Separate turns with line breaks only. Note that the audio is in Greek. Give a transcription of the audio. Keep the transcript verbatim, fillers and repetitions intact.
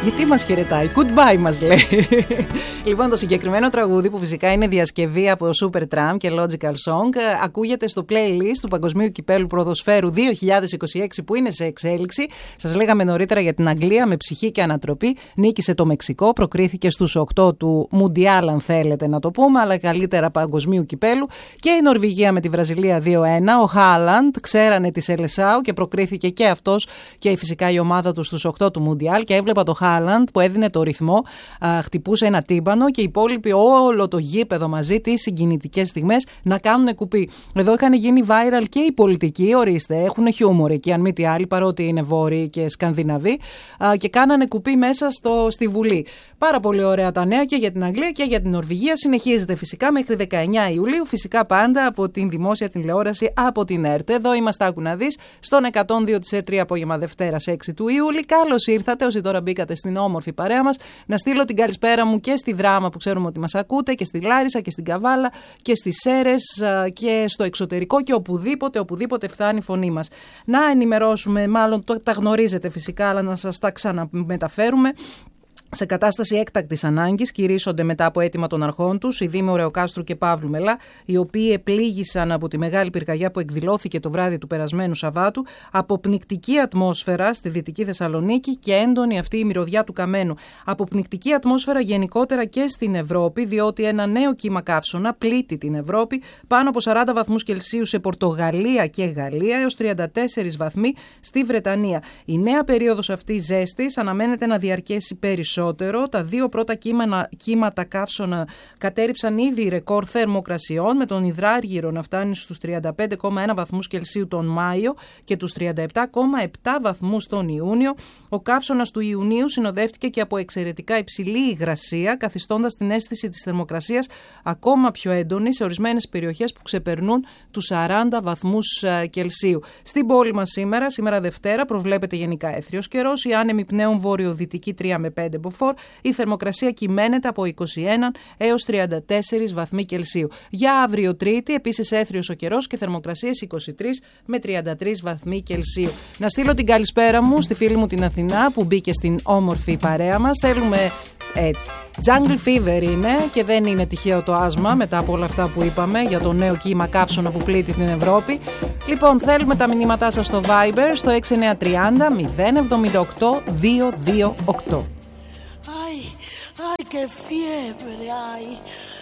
Γιατί μας χαιρετάει, goodbye μας λέει. Λοιπόν, το συγκεκριμένο τραγούδι που φυσικά είναι διασκευή από Supertramp και Logical Song ακούγεται στο playlist του Παγκοσμίου Κυπέλλου Ποδοσφαίρου δύο χιλιάδες είκοσι έξι που είναι σε εξέλιξη. Σας λέγαμε νωρίτερα για την Αγγλία με ψυχή και ανατροπή. Νίκησε το Μεξικό, προκρίθηκε στους οκτώ του Μουντιάλ, αν θέλετε να το πούμε, αλλά καλύτερα Παγκοσμίου Κυπέλλου. Και η Νορβηγία με τη Βραζιλία δύο ένα. Ο Χάλαντ ξέρανε τη Σελεσάου και προκρίθηκε και αυτός και φυσικά η ομάδα του στους οκτώ του Μουντιάλ. Και έβλεπα το Χάλαντ που έδινε το ρυθμό, α, χτυπούσε ένα τύμπανο και οι υπόλοιποι όλο το γήπεδο μαζί, τις συγκινητικές στιγμές, να κάνουν κουπί. Εδώ είχαν γίνει viral και οι πολιτικοί, ορίστε, έχουν χιούμορ εκεί, αν μη τι άλλοι, παρότι είναι βόρειοι και Σκανδιναβοί, α, και κάνανε κουπί μέσα στο, στη Βουλή. Πάρα πολύ ωραία τα νέα και για την Αγγλία και για την Νορβηγία. Συνεχίζεται φυσικά μέχρι δεκαεννιά Ιουλίου, φυσικά πάντα από την δημόσια τηλεόραση, από την ΕΡΤ. Εδώ είμαστε, άκου να δεις, στον εκατόν δύο της ΕΡΤ τρία απόγευμα Δευτέρας έξι του Ιούλη. Καλώς ήρθατε, όσοι τώρα μπήκατε στην όμορφη παρέα μας. Να στείλω την καλησπέρα μου και στη Δράμα που ξέρουμε ότι μας ακούτε, και στη Λάρισα και στην Καβάλα και στις Σέρρες και στο εξωτερικό και οπουδήποτε, οπουδήποτε φτάνει η φωνή μας. Να ενημερώσουμε, μάλλον τα γνωρίζετε φυσικά, αλλά να σας τα ξαναμεταφέρουμε. Σε κατάσταση έκτακτης ανάγκης κηρύσσονται μετά από αίτημα των αρχών τους οι Δήμοι Ωρεοκάστρου και Παύλου Μελά, οι οποίοι επλήγησαν από τη μεγάλη πυρκαγιά που εκδηλώθηκε το βράδυ του περασμένου Σαββάτου, αποπνικτική ατμόσφαιρα στη Δυτική Θεσσαλονίκη και έντονη αυτή η μυρωδιά του καμένου. Αποπνικτική ατμόσφαιρα γενικότερα και στην Ευρώπη, διότι ένα νέο κύμα καύσωνα πλήττει την Ευρώπη, πάνω από σαράντα βαθμούς Κελσίου σε Πορτογαλία και Γαλλία, έως τριάντα τέσσερις βαθμοί στη Βρετανία. Η νέα περίοδος αυτή ζέστης αναμένεται να διαρκέσει περισσότερο. Τα δύο πρώτα κύματα, κύματα καύσωνα κατέριψαν ήδη ρεκόρ θερμοκρασιών, με τον Ιδράργυρο να φτάνει στους τριάντα πέντε κόμμα ένα βαθμούς Κελσίου τον Μάιο και τους τριάντα επτά κόμμα επτά βαθμούς τον Ιούνιο. Ο καύσωνας του Ιουνίου συνοδεύτηκε και από εξαιρετικά υψηλή υγρασία, καθιστώντας την αίσθηση της θερμοκρασίας ακόμα πιο έντονη σε ορισμένες περιοχές που ξεπερνούν τους σαράντα βαθμούς Κελσίου. Στην πόλη μας σήμερα, σήμερα Δευτέρα, προβλέπεται γενικά έθριος καιρός, οι άνεμοι πνέουν βορειοδυτική τρία με πέντε. Η θερμοκρασία κυμαίνεται από είκοσι ένα έως τριάντα τέσσερις βαθμοί Κελσίου. Για αύριο Τρίτη, επίσης έθριος ο καιρός και θερμοκρασίες είκοσι τρεις με τριάντα τρεις βαθμοί Κελσίου. Να στείλω την καλησπέρα μου στη φίλη μου την Αθηνά που μπήκε στην όμορφη παρέα μας. Θέλουμε έτσι. Jungle Fever είναι και δεν είναι τυχαίο το άσμα μετά από όλα αυτά που είπαμε για το νέο κύμα καύσωνα που πλήττει την Ευρώπη. Λοιπόν, θέλουμε τα μηνύματά σας στο Viber στο έξι εννιά τρία μηδέν μηδέν εβδομήντα οκτώ δύο δύο οκτώ.
Ay, ay, qué fiebre hay.